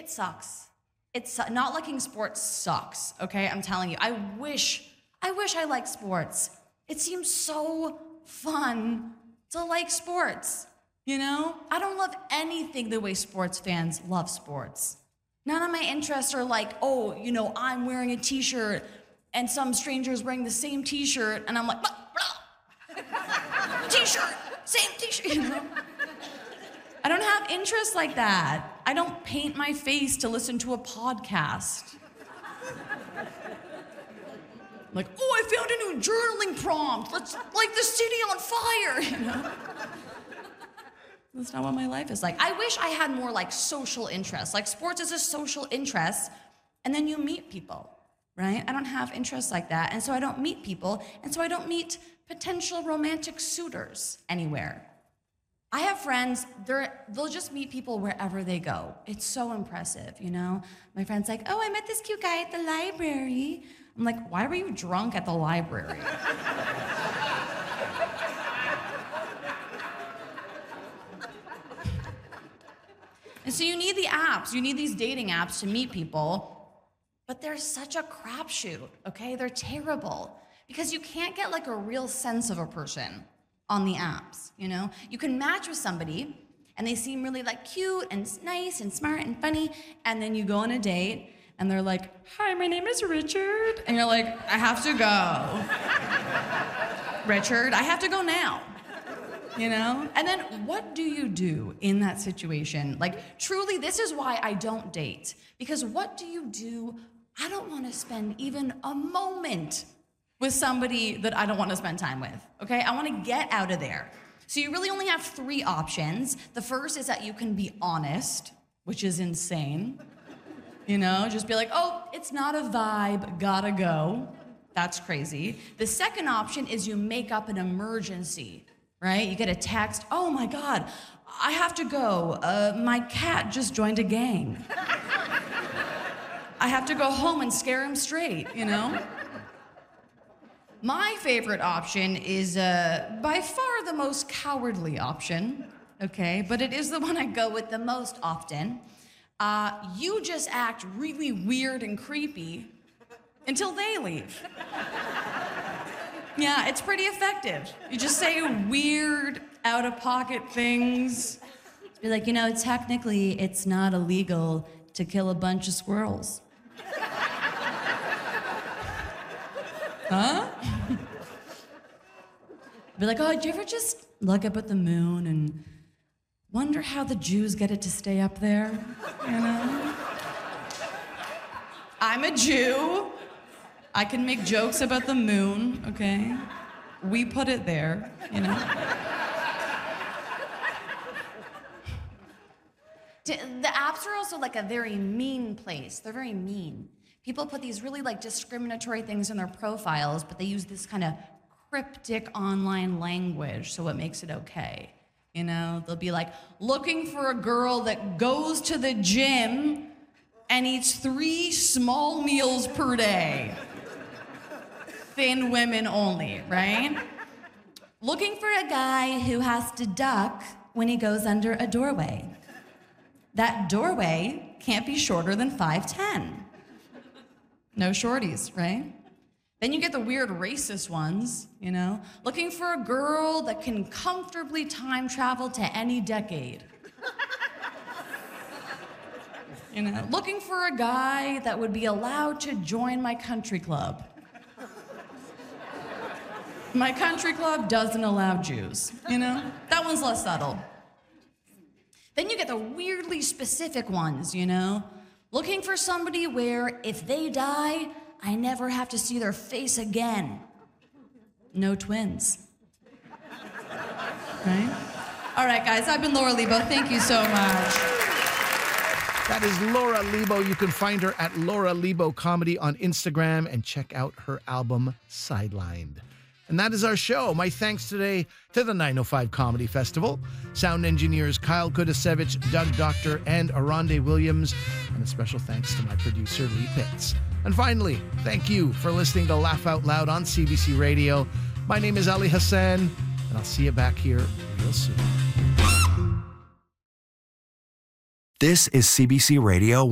it sucks. Not liking sports sucks, okay? I'm telling you. I wish I liked sports. It seems so fun to like sports, you know? I don't love anything the way sports fans love sports. None of my interests are like, oh, you know, I'm wearing a t-shirt and some stranger's wearing the same t-shirt and I'm like, t-shirt, same t-shirt, you know? I don't have interests like that. I don't paint my face to listen to a podcast. Like, oh, I found a new journaling prompt. Let's light the city on fire, you know? That's not what my life is like. I wish I had more like social interests. Like sports is a social interest, and then you meet people, right? I don't have interests like that, and so I don't meet people, and so I don't meet potential romantic suitors anywhere. I have friends, they'll just meet people wherever they go. It's so impressive, you know? My friend's like, oh, I met this cute guy at the library. I'm like, why were you drunk at the library? And so you need the apps, you need these dating apps to meet people, but they're such a crapshoot, okay? They're terrible because you can't get like a real sense of a person on the apps, you know? You can match with somebody and they seem really like cute and nice and smart and funny, and then you go on a date and they're like, hi, my name is Richard. And you're like, I have to go. Richard, I have to go now. You know? And then what do you do in that situation? Like, truly, this is why I don't date. Because what do you do? I don't want to spend even a moment with somebody that I don't want to spend time with, okay? I want to get out of there. So you really only have 3 options. The first is that you can be honest, which is insane. You know, just be like, oh, it's not a vibe, gotta go. That's crazy. The second option is you make up an emergency, right? You get a text, oh my God, I have to go. My cat just joined a gang. I have to go home and scare him straight, you know? My favorite option is by far the most cowardly option, okay? But it is the one I go with the most often. You just act really weird and creepy until they leave. Yeah, it's pretty effective. You just say weird, out-of-pocket things. Be like, you know, technically, it's not illegal to kill a bunch of squirrels. Huh? Be like, oh, did you ever just look up at the moon and wonder how the Jews get it to stay up there? You know? I'm a Jew. I can make jokes about the moon, okay? We put it there, you know? The apps are also like a very mean place. They're very mean. People put these really like discriminatory things in their profiles, but they use this kind of cryptic online language, so it makes it okay. You know, they'll be like, looking for a girl that goes to the gym and eats 3 small meals per day. Thin women only, right? Looking for a guy who has to duck when he goes under a doorway. That doorway can't be shorter than 5'10". No shorties, right? Then you get the weird racist ones, you know? Looking for a girl that can comfortably time travel to any decade. You know, looking for a guy that would be allowed to join my country club. My country club doesn't allow Jews, you know? That one's less subtle. Then you get the weirdly specific ones, you know? Looking for somebody where if they die, I never have to see their face again. No twins. Right? All right, guys, I've been Laura Lebo. Thank you so much. That is Laura Lebo. You can find her at Laura Lebo Comedy on Instagram and check out her album, Sidelined. And that is our show. My thanks today to the 905 Comedy Festival, sound engineers Kyle Kudasevich, Doug Doctor, and Aronde Williams, and a special thanks to my producer, Lee Pitts. And finally, thank you for listening to Laugh Out Loud on CBC Radio. My name is Ali Hassan, and I'll see you back here real soon. This is CBC Radio